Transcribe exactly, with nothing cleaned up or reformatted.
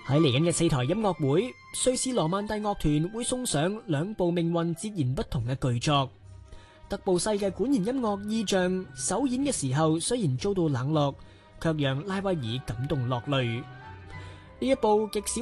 喺嚟緊嘅四台音樂會，瑞士羅曼蒂樂團會送上兩部命運截然不同嘅巨作。德布西嘅管弦音樂意象首演嘅時候，雖然遭到冷落，卻讓拉威爾感動落淚。呢一部極少